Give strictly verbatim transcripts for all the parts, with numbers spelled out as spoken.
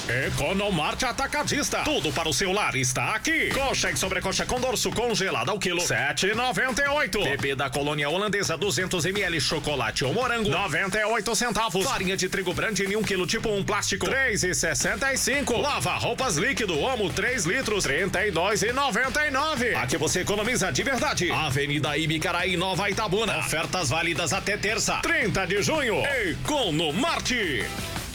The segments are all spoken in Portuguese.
Economarte Atacadista. Tudo para o seu lar está aqui. Coxa e sobrecoxa com dorso congelada ao quilo, sete e noventa e oito. Bebida Colônia Holandesa duzentos mililitros, chocolate ou morango, noventa e oito centavos. Farinha de trigo Brandini um quilo tipo um plástico, três e sessenta e cinco. Lava roupas líquido Omo três litros, trinta e dois e noventa e nove. Aqui você economiza de verdade. Avenida Ibicaraí, Nova Itabuna. Ofertas válidas até terça, trinta de junho. Economarte.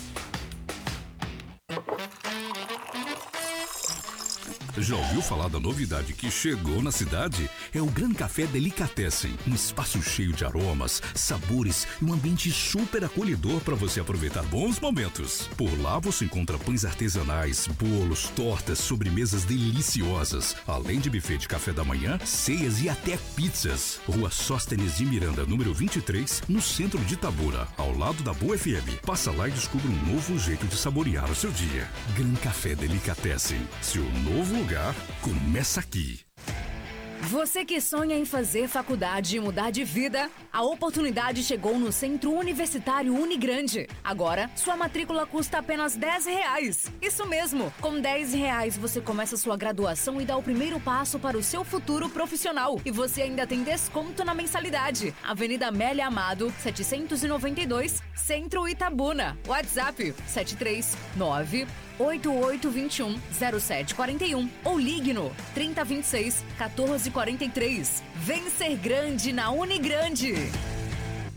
Já ouviu falar da novidade que chegou na cidade? É o Gran Café Delicatessen, um espaço cheio de aromas, sabores e um ambiente super acolhedor para você aproveitar bons momentos. Por lá você encontra pães artesanais, bolos, tortas, sobremesas deliciosas, além de buffet de café da manhã, ceias e até pizzas. Rua Sóstenes de Miranda, número vinte e três, no centro de Itabuna, ao lado da Boa F M. Passa lá e descubra um novo jeito de saborear o seu dia. Gran Café Delicatessen, seu novo lugar começa aqui. Você que sonha em fazer faculdade e mudar de vida, a oportunidade chegou no Centro Universitário Unigrande. Agora, sua matrícula custa apenas dez reais. Isso mesmo, com dez reais você começa sua graduação e dá o primeiro passo para o seu futuro profissional. E você ainda tem desconto na mensalidade. Avenida Amélia Amado, setecentos e noventa e dois, Centro Itabuna. WhatsApp sete três nove oito oito dois um zero sete quatro um ou ligue no trinta vinte e seis, quatorze quarenta e três. Vem ser grande na Unigrande.